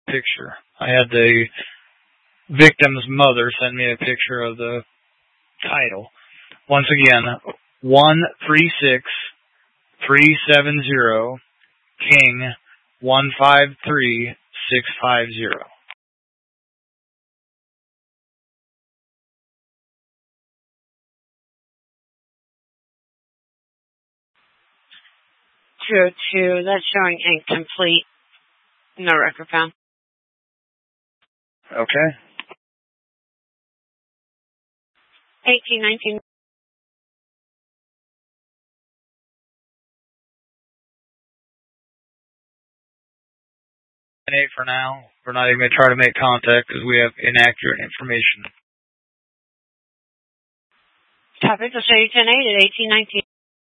picture. I had the victim's mother send me a picture of the title. Once again, 136370 King 153650. That's showing incomplete. No record found. Okay. 1819. For now. We're not even going to try to make contact because we have inaccurate information. Topic will show you 10-8 at 1819.